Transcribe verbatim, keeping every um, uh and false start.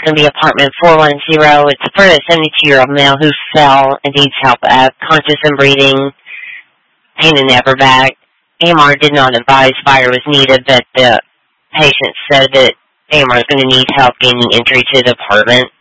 going to be apartment four one zero. It's for a seventy-two-year-old male who fell and needs help, uh, conscious and breathing, pain in the upper back. A M R did not advise fire was needed, but the patient said that A M R is going to need help gaining entry to the apartment.